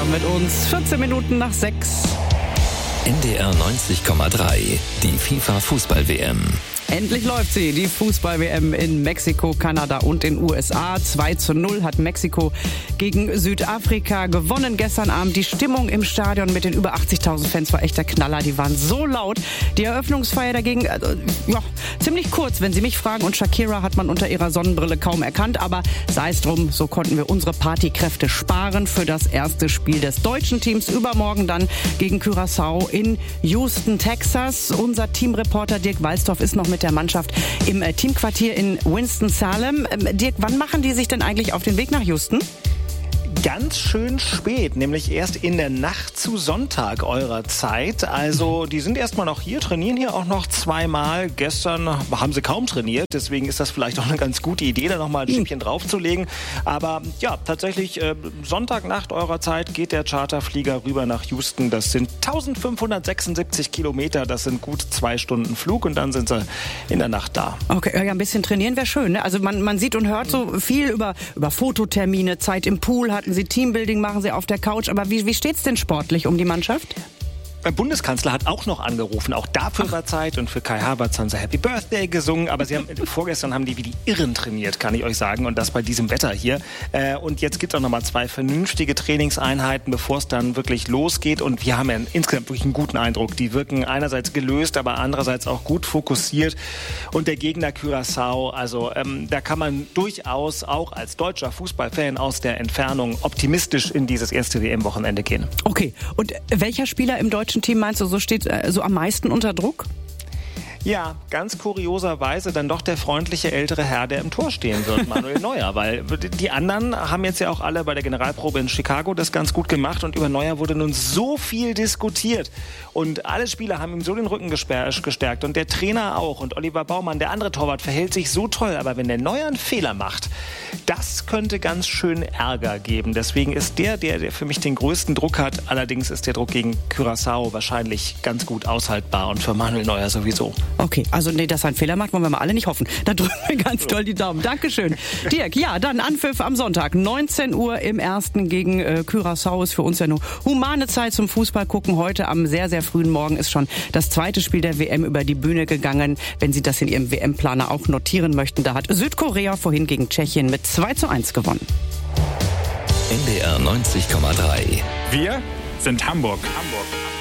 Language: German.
mit uns. 14 Minuten nach 6. NDR 90,3, die FIFA-Fußball-WM. Endlich läuft sie, die Fußball-WM in Mexiko, Kanada und den USA. 2:0 hat Mexiko gegen Südafrika gewonnen gestern Abend. Die Stimmung im Stadion mit den über 80.000 Fans war echt der Knaller. Die waren so laut. Die Eröffnungsfeier dagegen, ziemlich kurz, wenn Sie mich fragen. Und Shakira hat man unter ihrer Sonnenbrille kaum erkannt. Aber sei es drum, so konnten wir unsere Partykräfte sparen für das erste Spiel des deutschen Teams. Übermorgen dann gegen Curaçao in Houston, Texas. Unser Teamreporter Dirk Walsdorf ist noch mit der Mannschaft im Teamquartier in Winston-Salem. Dirk, wann machen die sich denn eigentlich auf den Weg nach Houston? Ganz schön spät, nämlich erst in der Nacht zu Sonntag eurer Zeit. Also die sind erstmal noch hier, trainieren hier auch noch zweimal. Gestern haben sie kaum trainiert, deswegen ist das vielleicht auch eine ganz gute Idee, da nochmal ein Stückchen draufzulegen. Aber ja, tatsächlich Sonntagnacht eurer Zeit geht der Charterflieger rüber nach Houston. Das sind 1576 Kilometer, das sind gut 2 Stunden Flug und dann sind sie in der Nacht da. Okay, ja, ein bisschen trainieren wäre schön, ne? Also man sieht und hört so viel über Fototermine, Zeit im Pool, hatten Sie Teambuilding, machen Sie auf der Couch. Aber wie steht's denn sportlich um die Mannschaft? Der Bundeskanzler hat auch noch angerufen. Auch dafür war Zeit. Und für Kai Havertz haben sie Happy Birthday gesungen. Aber vorgestern haben die wie die Irren trainiert, kann ich euch sagen. Und das bei diesem Wetter hier. Und jetzt gibt es auch nochmal 2 vernünftige Trainingseinheiten, bevor es dann wirklich losgeht. Und wir haben ja insgesamt wirklich einen guten Eindruck. Die wirken einerseits gelöst, aber andererseits auch gut fokussiert. Und der Gegner Curaçao, also da kann man durchaus auch als deutscher Fußballfan aus der Entfernung optimistisch in dieses erste WM-Wochenende gehen. Okay. Und welcher Spieler im deutschen Team meinst du, so steht so am meisten unter Druck? Ja, ganz kurioserweise dann doch der freundliche ältere Herr, der im Tor stehen wird, Manuel Neuer. Weil die anderen haben jetzt ja auch alle bei der Generalprobe in Chicago das ganz gut gemacht und über Neuer wurde nun so viel diskutiert. Und alle Spieler haben ihm so den Rücken gestärkt und der Trainer auch. Und Oliver Baumann, der andere Torwart, verhält sich so toll. Aber wenn der Neuer einen Fehler macht, das könnte ganz schön Ärger geben. Deswegen ist der für mich den größten Druck hat. Allerdings ist der Druck gegen Curaçao wahrscheinlich ganz gut aushaltbar und für Manuel Neuer sowieso. Okay, also dass er einen Fehler macht, wollen wir mal alle nicht hoffen. Da drücken wir ganz doll die Daumen. Dankeschön. Dirk, ja, dann Anpfiff am Sonntag. 19 Uhr im ersten gegen Curaçao ist für uns ja nur humane Zeit zum Fußball gucken. Heute am sehr, sehr frühen Morgen ist schon das zweite Spiel der WM über die Bühne gegangen. Wenn Sie das in Ihrem WM-Planer auch notieren möchten, da hat Südkorea vorhin gegen Tschechien mit 2:1 gewonnen. NDR 90,3. Wir sind Hamburg.